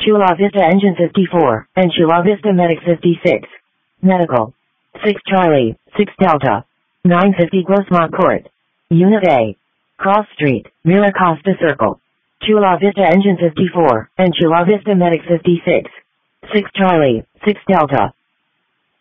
Chula Vista Engine 54, and Chula Vista Medic 56. Medical. 6 Charlie, 6 Delta. 950 Grossmont Court. Unit A. Cross Street, Mira Costa Circle. Chula Vista Engine 54, and Chula Vista Medic 56. 6 Charlie, 6 Delta.